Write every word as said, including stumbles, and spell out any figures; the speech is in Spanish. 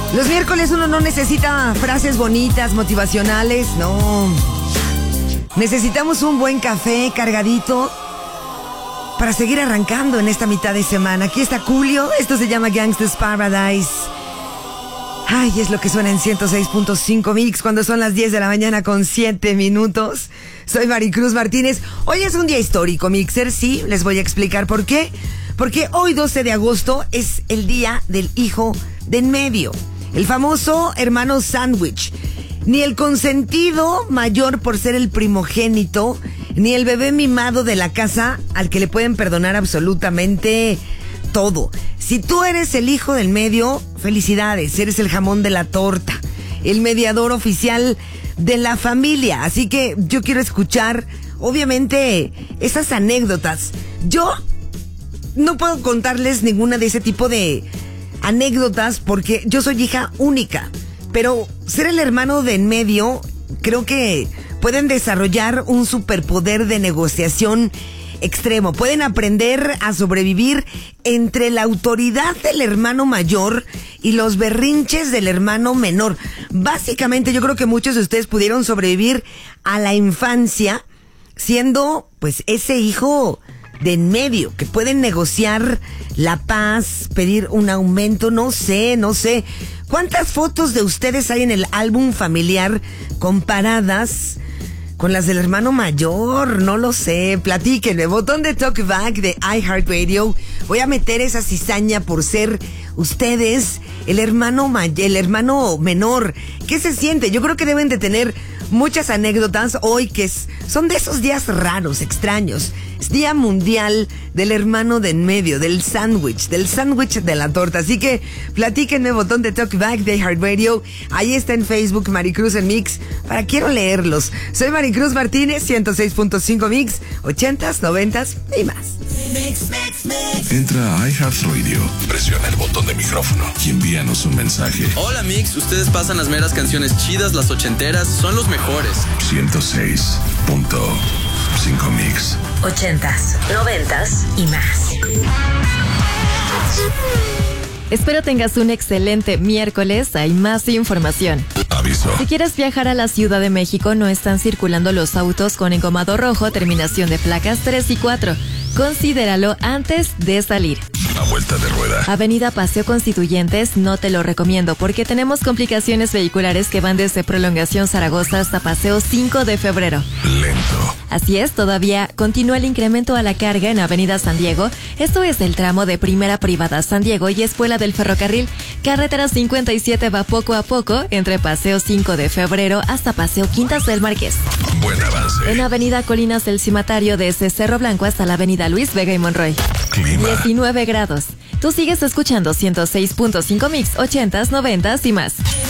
Los miércoles uno no necesita frases bonitas, motivacionales, no. Necesitamos un buen café cargadito para seguir arrancando en esta mitad de semana. Aquí está Julio, esto se llama Gangsta's Paradise. Ay, es lo que suena en ciento seis punto cinco Mix cuando son las diez de la mañana con siete minutos. Soy Maricruz Martínez. Hoy es un día histórico, Mixer, sí, les voy a explicar por qué. Porque hoy doce de agosto es el día del hijo de en medio, el famoso hermano sándwich. Ni el consentido mayor por ser el primogénito, ni el bebé mimado de la casa al que le pueden perdonar absolutamente todo. Si tú eres el hijo del medio, felicidades, eres el jamón de la torta, el mediador oficial de la familia. Así que yo quiero escuchar, obviamente, esas anécdotas. Yo no puedo contarles ninguna de ese tipo de anécdotas porque yo soy hija única. Pero ser el hermano de en medio, creo que pueden desarrollar un superpoder de negociación extremo. Pueden aprender a sobrevivir entre la autoridad del hermano mayor y los berrinches del hermano menor. Básicamente, yo creo que muchos de ustedes pudieron sobrevivir a la infancia siendo, pues, ese hijo de en medio, que pueden negociar la paz, pedir un aumento, no sé, no sé. ¿Cuántas fotos de ustedes hay en el álbum familiar comparadas con las del hermano mayor? No lo sé, platíquenme. Botón de Talkback de iHeartRadio. Voy a meter esa cizaña por ser ustedes el hermano may- el hermano menor. ¿Qué se siente? Yo creo que deben de tener muchas anécdotas hoy, que es, son de esos días raros, extraños. Es Día Mundial del Hermano de en Medio, del sándwich, del sándwich de la torta. Así que platíquenme, botón de Talkback de iHeartRadio. Ahí está en Facebook, Maricruz en Mix, para quiero leerlos. Soy Maricruz Martínez, ciento seis punto cinco Mix, ochentas, noventas y más. Mix, mix, mix. Entra a iHeartRadio, presiona el botón de micrófono y envíanos un mensaje. Hola Mix, ustedes pasan las meras canciones chidas, las ochenteras, son los mejores. ciento seis punto cinco Mix. Ochentas, noventas y más. Espero tengas un excelente miércoles. Hay más información. Aviso. Si quieres viajar a la Ciudad de México, no están circulando los autos con engomado rojo, terminación de placas tres y cuatro. Considéralo antes de salir. A vuelta de rueda. Avenida Paseo Constituyentes, no te lo recomiendo porque tenemos complicaciones vehiculares que van desde Prolongación Zaragoza hasta Paseo cinco de febrero. Lento. Así es, todavía continúa el incremento a la carga en Avenida San Diego. Esto es el tramo de Primera Privada San Diego y Espuela del Ferrocarril. Carretera cincuenta y siete va poco a poco entre Paseo cinco de febrero hasta Paseo Quintas del Marqués. Buen avance. En Avenida Colinas del Cimatario desde Cerro Blanco hasta la Avenida Luis Vega y Monroy. Clima. diecinueve grados. Tú sigues escuchando ciento seis punto cinco Mix, ochentas, noventas y más.